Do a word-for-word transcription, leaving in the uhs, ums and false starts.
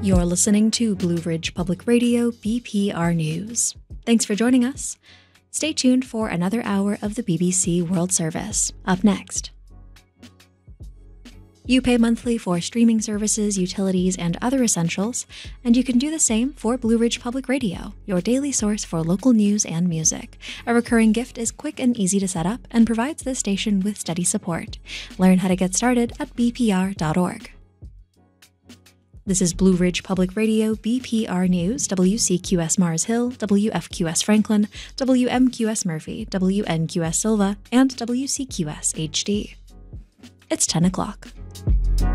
You're listening to Blue Ridge Public Radio B P R News. Thanks for joining us. Stay tuned for another hour of the B B C World Service. Up next. You pay monthly for streaming services, utilities, and other essentials, and you can do the same for Blue Ridge Public Radio, your daily source for local news and music. A recurring gift is quick and easy to set up and provides this station with steady support. Learn how to get started at b p r dot org. This is Blue Ridge Public Radio B P R News, W C Q S Mars Hill, W F Q S Franklin, W M Q S Murphy, W N Q S Silva, and W C Q S H D. It's ten o'clock.